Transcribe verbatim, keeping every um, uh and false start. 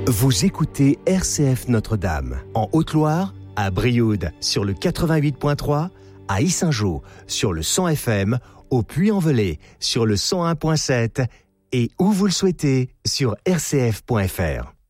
Vous écoutez R C F Notre-Dame, en Haute-Loire, à Brioude, sur le quatre-vingt-huit point trois, à Yssingeaux, sur le cent F M, au Puy-en-Velay, sur le cent un point sept, et où vous le souhaitez, sur r c f point f r.